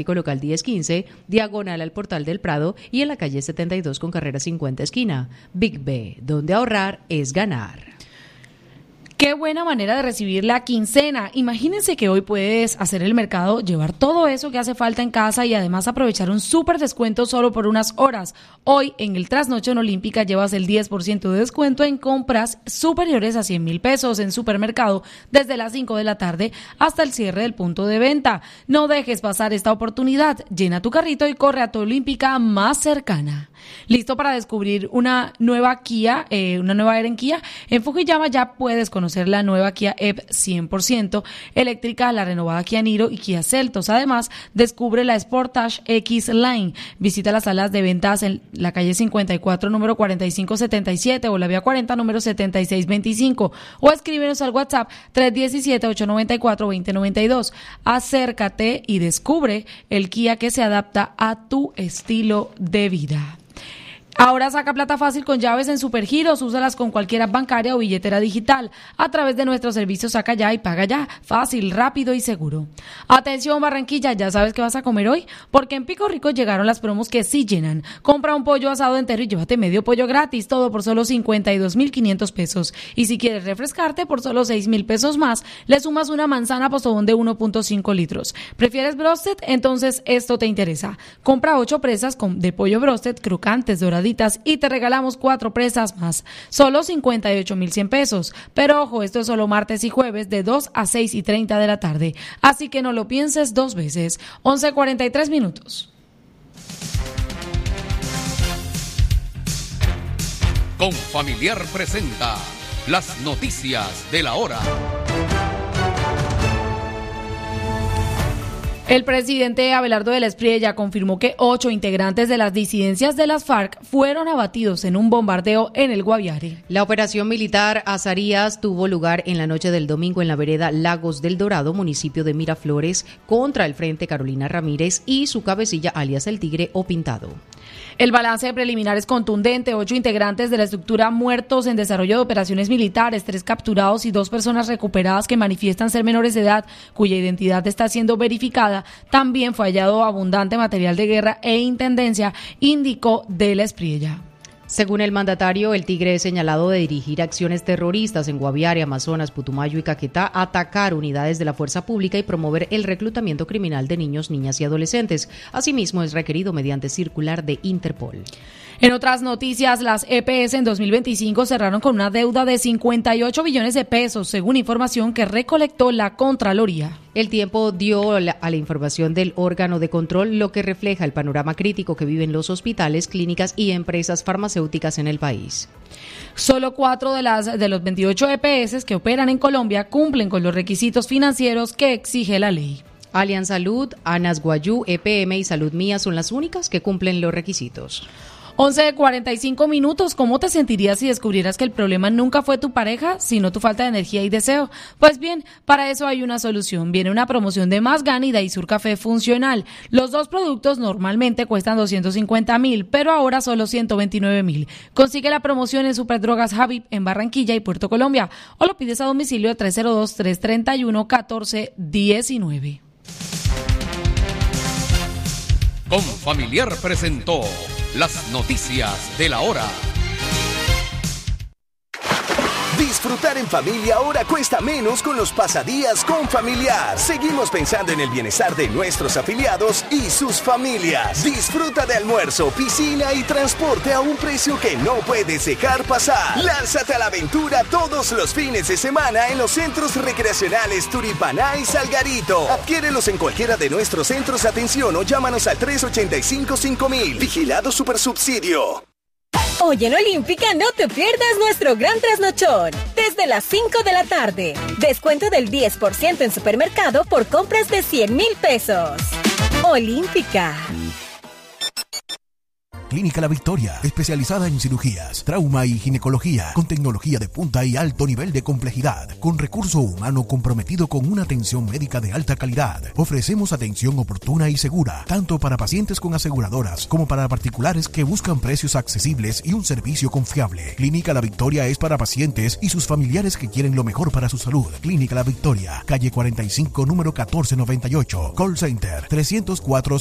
local 1015, diagonal al Portal del Prado y en la calle 72 con carrera 50 esquina. Big B, donde ahorrar es ganar. Qué buena manera de recibir la quincena. Imagínense que hoy puedes hacer el mercado, llevar todo eso que hace falta en casa y además aprovechar un súper descuento solo por unas horas. Hoy en el Trasnoche en Olímpica llevas el 10% de descuento en compras superiores a 100 mil pesos en supermercado desde las 5 de la tarde hasta el cierre del punto de venta. No dejes pasar esta oportunidad. Llena tu carrito y corre a tu Olímpica más cercana. ¿Listo para descubrir una nueva Kia, una nueva era en Kia? En Fujiyama ya puedes conocer la nueva Kia EV 100% eléctrica, la renovada Kia Niro y Kia Seltos. Además, descubre la Sportage X Line. Visita las salas de ventas en la calle 54, número 4577 o la vía 40, número 7625 o escríbenos al WhatsApp 317-894-2092. Acércate y descubre el Kia que se adapta a tu estilo de vida. Ahora saca plata fácil con llaves en Supergiros, úsalas con cualquier app bancaria o billetera digital. A través de nuestro servicio Saca Ya y Paga Ya, fácil, rápido y seguro. Atención Barranquilla, ¿ya sabes qué vas a comer hoy? Porque en Pico Rico llegaron las promos que sí llenan. Compra un pollo asado entero y llévate medio pollo gratis, todo por solo 52.500 pesos. Y si quieres refrescarte por solo 6.000 pesos más, le sumas una manzana postobón de 1.5 litros. ¿Prefieres broasted? Entonces esto te interesa. Compra 8 presas de pollo broasted crocantes, doraditas y te regalamos 4 presas más. Solo 58.100 pesos. Pero ojo, esto es solo martes y jueves de 2 a 6:30 de la tarde. Así que no lo pienses dos veces. 11:43 minutos. Confamiliar presenta las noticias de la hora. El presidente Abelardo de la Espriella confirmó que 8 integrantes de las disidencias de las FARC fueron abatidos en un bombardeo en el Guaviare. La operación militar Azarías tuvo lugar en la noche del domingo en la vereda Lagos del Dorado, municipio de Miraflores, contra el Frente Carolina Ramírez y su cabecilla alias El Tigre o Pintado. El balance preliminar es contundente: 8 integrantes de la estructura muertos en desarrollo de operaciones militares, 3 capturados y 2 personas recuperadas que manifiestan ser menores de edad, cuya identidad está siendo verificada. También fue hallado abundante material de guerra e intendencia, indicó de la Espriella. Según el mandatario, el Tigre es señalado de dirigir acciones terroristas en Guaviare, Amazonas, Putumayo y Caquetá, atacar unidades de la fuerza pública y promover el reclutamiento criminal de niños, niñas y adolescentes. Asimismo, es requerido mediante circular de Interpol. En otras noticias, las EPS en 2025 cerraron con una deuda de 58 billones de pesos, según información que recolectó la Contraloría. El Tiempo dio a la información del órgano de control, lo que refleja el panorama crítico que viven los hospitales, clínicas y empresas farmacéuticas en el país. Solo 4 de los 28 EPS que operan en Colombia cumplen con los requisitos financieros que exige la ley. Allianz Salud, Anas Guayú, EPM y Salud Mía son las únicas que cumplen los requisitos. 11:45 minutos. ¿Cómo te sentirías si descubrieras que el problema nunca fue tu pareja, sino tu falta de energía y deseo? Pues bien, para eso hay una solución. Viene una promoción de Masgan y Daisur Café Funcional. Los 2 productos normalmente cuestan 250.000, pero ahora solo 129.000. Consigue la promoción en Superdrogas Habib en Barranquilla y Puerto Colombia, o lo pides a domicilio de 302-331-1419. Confamiliar presentó las noticias de la hora. Disfrutar en familia ahora cuesta menos con los pasadías Confamiliar. Seguimos pensando en el bienestar de nuestros afiliados y sus familias. Disfruta de almuerzo, piscina y transporte a un precio que no puedes dejar pasar. Lánzate a la aventura todos los fines de semana en los centros recreacionales Turipaná y Salgarito. Adquiérelos en cualquiera de nuestros centros de atención o llámanos al 385-5000. Vigilado Supersubsidio. Hoy en Olímpica no te pierdas nuestro gran trasnochón. Desde las 5 de la tarde. Descuento del 10% en supermercado por compras de 100.000 pesos. Olímpica. Clínica La Victoria, especializada en cirugías, trauma y ginecología, con tecnología de punta y alto nivel de complejidad, con recurso humano comprometido con una atención médica de alta calidad. Ofrecemos atención oportuna y segura, tanto para pacientes con aseguradoras como para particulares que buscan precios accesibles y un servicio confiable. Clínica La Victoria es para pacientes y sus familiares que quieren lo mejor para su salud. Clínica La Victoria, calle 45, número 1498, call center 304